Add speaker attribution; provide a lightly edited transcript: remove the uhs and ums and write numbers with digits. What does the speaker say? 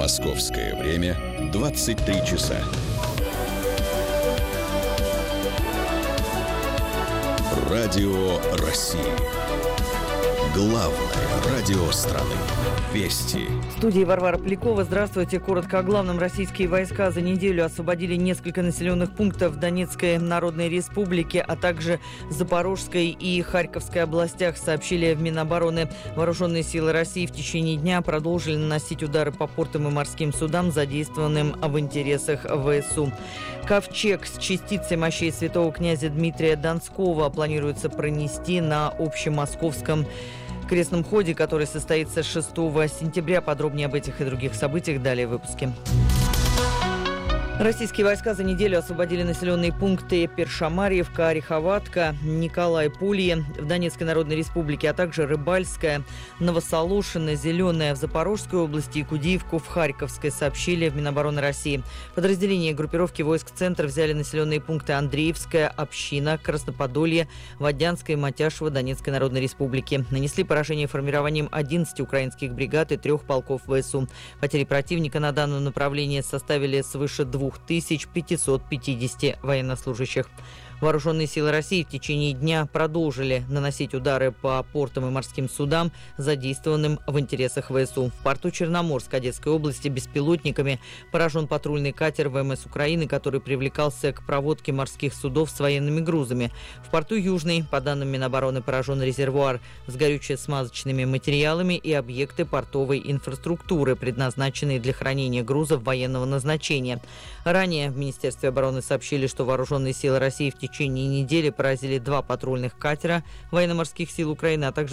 Speaker 1: Московское время 23 часа. Радио России. Главное радио страны. Вести.
Speaker 2: В студии Варвара Полякова. Здравствуйте. Коротко о главном. Российские войска за неделю освободили несколько населенных пунктов в Донецкой Народной Республике, а также Запорожской и Харьковской областях, сообщили в Минобороны. Вооруженные силы России в течение дня продолжили наносить удары по портам и морским судам, задействованным в интересах ВСУ. Ковчег с частицей мощей святого князя Дмитрия Донского планируется пронести на общемосковском крестном ходе, который состоится 6 сентября. Подробнее об этих и других событиях далее в выпуске. Российские войска за неделю освободили населенные пункты Першамарьевка, Ореховатка, Николай-Пулье в Донецкой Народной Республике, а также Рыбальская, Новосолошино, Зеленая в Запорожской области и Кудиевку в Харьковской, сообщили в Минобороны России. Подразделения группировки войск «Центр» взяли населенные пункты Андреевская, Община, Красноподолье, Водянская и Матяшево Донецкой Народной Республики. Нанесли поражение формированием 11 украинских бригад и 3 полков ВСУ. Потери противника на данном направлении составили свыше 2550 военнослужащих. Вооруженные силы России в течение дня продолжили наносить удары по портам и морским судам, задействованным в интересах ВСУ. В порту Черноморск Одесской области беспилотниками поражен патрульный катер ВМС Украины, который привлекался к проводке морских судов с военными грузами. В порту Южный, по данным Минобороны, поражен резервуар с горюче-смазочными материалами и объекты портовой инфраструктуры, предназначенные для хранения грузов военного назначения. Ранее в Министерстве обороны сообщили, что вооруженные силы России в течение недели поразили 2 патрульных катера военно-морских сил Украины, а также